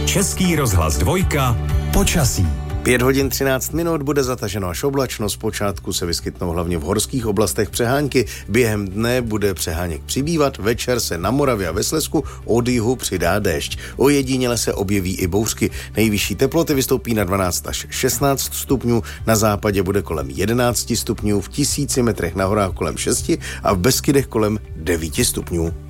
Český rozhlas 2. Počasí. 5 hodin 13 minut bude zataženo až oblačno, zpočátku se vyskytnou hlavně v horských oblastech přehánky, během dne bude přeháněk přibývat, večer se na Moravě a ve Slezsku od jihu přidá déšť. Ojediněle se objeví i bouřky. Nejvyšší teploty vystoupí na 12 až 16 stupňů, na západě bude kolem 11 stupňů, v 1000 metrech na horách kolem 6 a v Beskydech kolem 9 stupňů.